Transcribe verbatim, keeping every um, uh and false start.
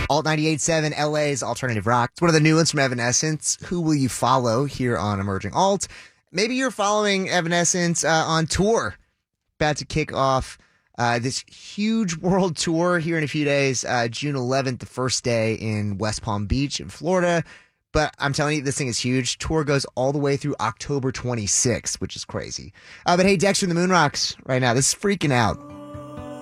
Alt ninety-eight point seven, L A's Alternative Rock. It's one of the new ones from Evanescence. Who will you follow here on Emerging Alt? Maybe you're following Evanescence uh, on tour. About to kick off uh, this huge world tour here in a few days. Uh, June eleventh, the first day in West Palm Beach in Florida. But I'm telling you, this thing is huge. Tour goes all the way through October twenty-sixth, which is crazy. Uh, but hey, Dexter and the Moonrocks right now. This is freaking out.